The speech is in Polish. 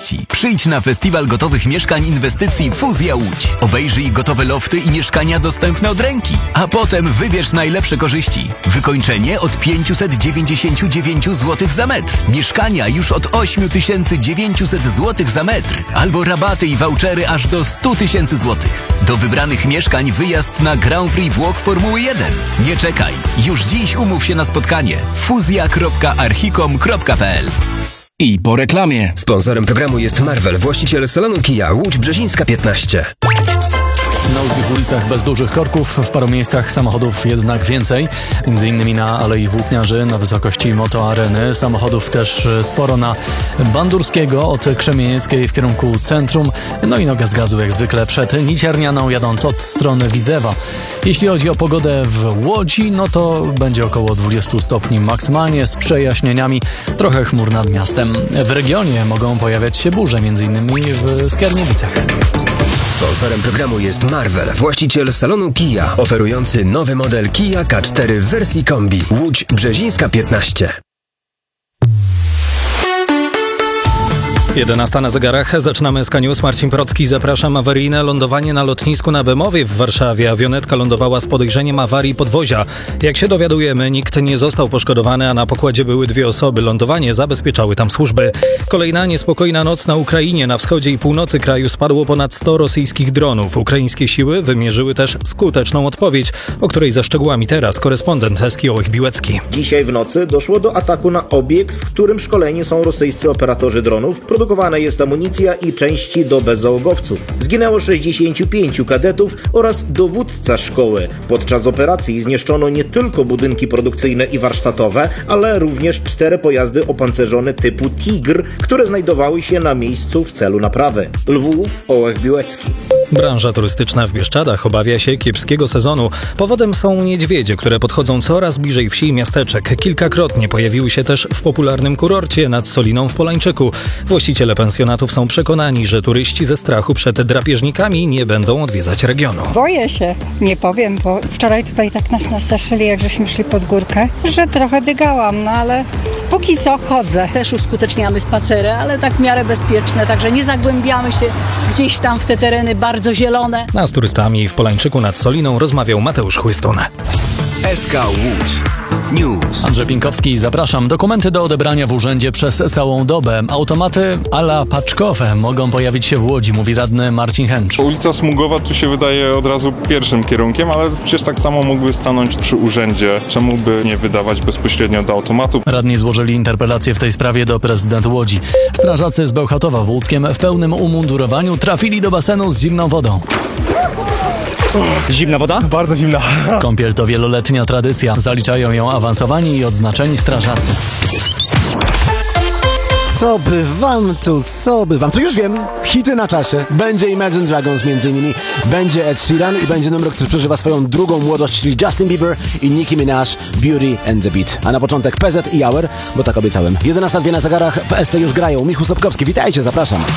korzyści. Przyjdź na Festiwal Gotowych Mieszkań Inwestycji Fuzja Łódź. Obejrzyj gotowe lofty i mieszkania dostępne od ręki. A potem wybierz najlepsze korzyści. Wykończenie od 599 zł za metr. Mieszkania już od 8900 zł za metr. Albo rabaty i vouchery aż do 100 000 zł. Do wybranych mieszkań wyjazd na Grand Prix Włoch Formuły 1. Nie czekaj. Już dziś umów się na spotkanie. fuzja.archicom.pl. I po reklamie. Sponsorem programu jest Marvel, właściciel salonu Kia Łódź Brzezińska 15. Na uzkich ulicach bez dużych korków, w paru miejscach samochodów jednak więcej. Między innymi na Alei Włókniarzy, na wysokości Moto Areny. Samochodów też sporo na Bandurskiego od Krzemienieckiej w kierunku centrum. No i noga z gazu jak zwykle przed Niciernianą, jadąc od strony Widzewa. Jeśli chodzi o pogodę w Łodzi, no to będzie około 20 stopni maksymalnie z przejaśnieniami, trochę chmur nad miastem. W regionie mogą pojawiać się burze, między innymi w Skierniewicach. Sponsorem programu jest Marvel, właściciel salonu Kia, oferujący nowy model Kia K4 w wersji kombi. Łódź Brzezińska 15. 11 na zegarach. Zaczynamy z News. Marcin Procki. Zapraszam. Awaryjne lądowanie na lotnisku na Bemowie w Warszawie. Awionetka lądowała z podejrzeniem awarii podwozia. Jak się dowiadujemy, nikt nie został poszkodowany, a na pokładzie były 2 osoby. Lądowanie zabezpieczały tam służby. Kolejna niespokojna noc na Ukrainie. Na wschodzie i północy kraju spadło ponad 100 rosyjskich dronów. Ukraińskie siły wymierzyły też skuteczną odpowiedź, o której za szczegółami teraz korespondent Eski Ołech-Biłecki. Dzisiaj w nocy doszło do ataku na obiekt, w którym szkoleni są rosyjscy operatorzy dronów. Produkowana jest amunicja i części do bezzałogowców. Zginęło 65 kadetów oraz dowódca szkoły. Podczas operacji zniszczono nie tylko budynki produkcyjne i warsztatowe, ale również 4 pojazdy opancerzone typu Tigr, które znajdowały się na miejscu w celu naprawy. Lwów, Ołech Biłecki. Branża turystyczna w Bieszczadach obawia się kiepskiego sezonu. Powodem są niedźwiedzie, które podchodzą coraz bliżej wsi i miasteczek. Kilkakrotnie pojawiły się też w popularnym kurorcie nad Soliną w Polańczyku. Właściciele pensjonatów są przekonani, że turyści ze strachu przed drapieżnikami nie będą odwiedzać regionu. Boję się, nie powiem, bo wczoraj tutaj tak nas nastraszyli, jak żeśmy szli pod górkę, że trochę dygałam, no ale póki co chodzę. Też uskuteczniamy spacery, ale tak w miarę bezpieczne, także nie zagłębiamy się gdzieś tam w te tereny bardzo zielone. A z turystami w Polańczyku nad Soliną rozmawiał Mateusz Chłystun. SK Łódź News. Andrzej Pinkowski, zapraszam. Dokumenty do odebrania w urzędzie przez całą dobę. Automaty a la paczkowe mogą pojawić się w Łodzi, mówi radny Marcin Hęcz. Ulica Smugowa tu się wydaje od razu pierwszym kierunkiem, ale przecież tak samo mógłby stanąć przy urzędzie. Czemu by nie wydawać bezpośrednio do automatu? Radni złożyli interpelację w tej sprawie do prezydenta Łodzi. Strażacy z Bełchatowa w Łódzkiem w pełnym umundurowaniu trafili do basenu z zimną wodą. Zimna woda? Bardzo zimna. Kąpiel to wieloletnia tradycja. Zaliczają ją awansowani i odznaczeni strażacy. Co by wam tu, już wiem, hity na czasie. Będzie Imagine Dragons m.in., będzie Ed Sheeran i będzie numer, który przeżywa swoją drugą młodość, czyli Justin Bieber i Nicki Minaj, Beauty and the Beat. A na początek PZ i Hour, bo tak obiecałem. 11:02 na zegarach, w ST już grają. Michał Sobkowski, witajcie, zapraszam.